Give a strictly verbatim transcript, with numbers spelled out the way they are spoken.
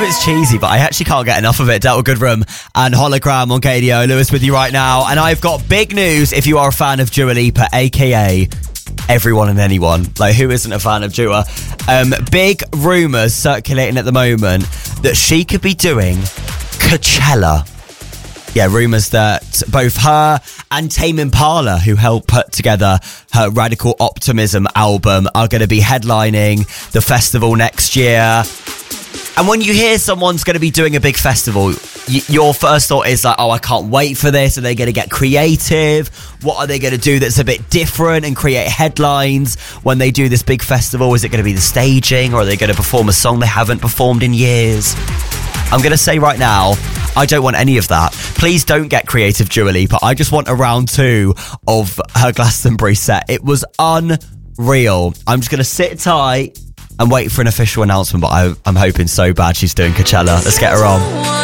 it's cheesy, but I actually can't get enough of it. Delta Goodrem and Hologram on K D O. Lewis with you right now. And I've got big news if you are a fan of Dua Lipa, a k a everyone and anyone. Like, who isn't a fan of Dua? Um, big rumours circulating at the moment that she could be doing Coachella. Yeah, rumours that both her and Tame Impala, who helped put together her Radical Optimism album, are going to be headlining the festival next year. And when you hear someone's going to be doing a big festival, y- your first thought is like, oh, I can't wait for this. Are they going to get creative? What are they going to do that's a bit different and create headlines when they do this big festival? Is it going to be the staging, or are they going to perform a song they haven't performed in years? I'm going to say right now, I don't want any of that. Please don't get creative, Dua Lipa. I just want a round two of her Glastonbury set. It was unreal. I'm just going to sit tight and wait for an official announcement, but I, I'm hoping so bad she's doing Coachella. Let's get her on.